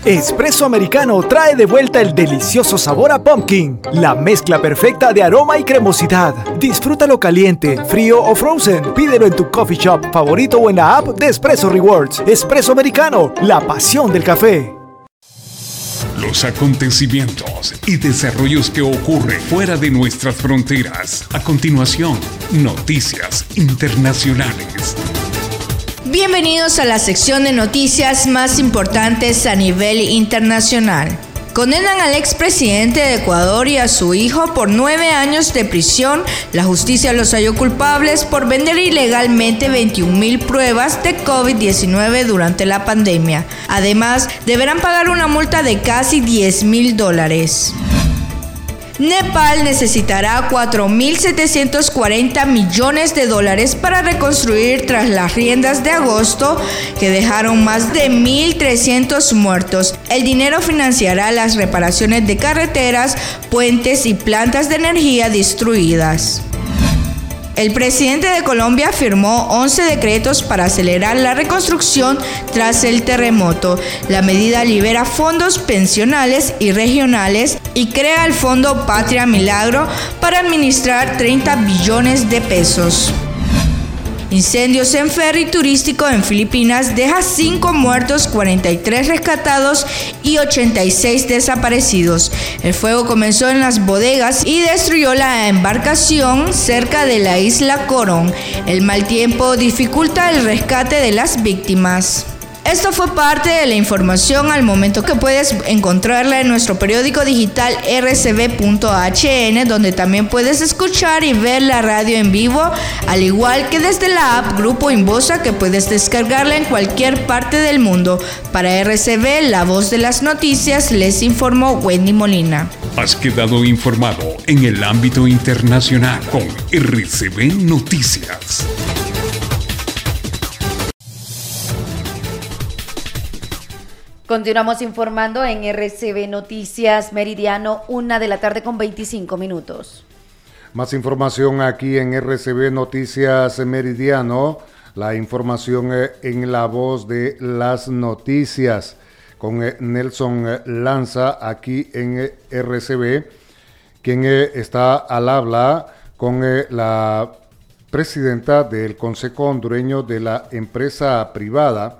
Espresso Americano trae de vuelta el delicioso sabor a pumpkin, la mezcla perfecta de aroma y cremosidad. Disfrútalo caliente, frío o frozen. Pídelo en tu coffee shop favorito o en la app de Espresso Rewards. Espresso Americano, la pasión del café. Los acontecimientos y desarrollos que ocurren fuera de nuestras fronteras. A continuación, noticias internacionales. Bienvenidos a la sección de noticias más importantes a nivel internacional. Condenan al expresidente de Ecuador y a su hijo por 9 años de prisión. La justicia los halló culpables por vender ilegalmente 21,000 pruebas de COVID-19 durante la pandemia. Además, deberán pagar una multa de casi $10,000. Nepal necesitará $4,740 millones para reconstruir tras las riendas de agosto que dejaron más de 1,300 muertos. El dinero financiará las reparaciones de carreteras, puentes y plantas de energía destruidas. El presidente de Colombia firmó 11 decretos para acelerar la reconstrucción tras el terremoto. La medida libera fondos pensionales y regionales y crea el Fondo Patria Milagro para administrar 30 billones de pesos. Incendios en ferry turístico en Filipinas deja 5 muertos, 43 rescatados y 86 desaparecidos. El fuego comenzó en las bodegas y destruyó la embarcación cerca de la isla Coron. El mal tiempo dificulta el rescate de las víctimas. Esto fue parte de la información al momento que puedes encontrarla en nuestro periódico digital rcb.hn, donde también puedes escuchar y ver la radio en vivo, al igual que desde la app Grupo Inbosa, que puedes descargarla en cualquier parte del mundo. Para RCB, la voz de las noticias, les informó Wendy Molina. Has quedado informado en el ámbito internacional con RCB Noticias. Continuamos informando en RCB Noticias Meridiano, 1:25 p.m. Más información aquí en RCB Noticias Meridiano, la información en la voz de las noticias con Nelson Lanza aquí en RCB, quien está al habla con la presidenta del Consejo Hondureño de la Empresa Privada.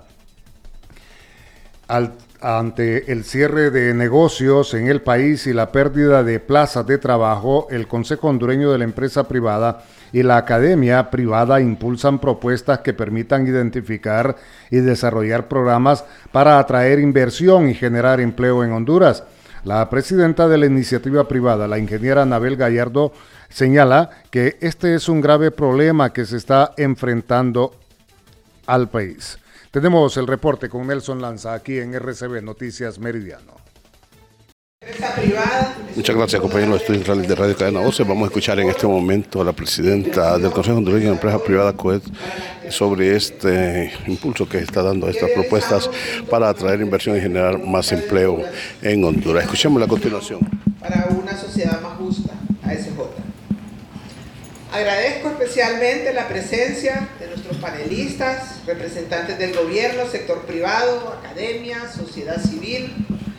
Ante el cierre de negocios en el país y la pérdida de plazas de trabajo, el Consejo Hondureño de la Empresa Privada y la Academia Privada impulsan propuestas que permitan identificar y desarrollar programas para atraer inversión y generar empleo en Honduras. La presidenta de la iniciativa privada, la ingeniera Anabel Gallardo, señala que este es un grave problema que se está enfrentando al país. Tenemos el reporte con Nelson Lanza aquí en RCB Noticias Meridiano. Muchas gracias, compañeros estudios de Radio Cadena 12. Vamos a escuchar en este momento a la presidenta del Consejo Hondureño de Empresa Privada, COED, sobre este impulso que está dando a estas propuestas para atraer inversión y generar más empleo en Honduras. Escuchémosla a continuación. Para una sociedad más justa, ASJ. Agradezco especialmente la presencia de nuestros panelistas, representantes del gobierno, sector privado, academia, sociedad civil,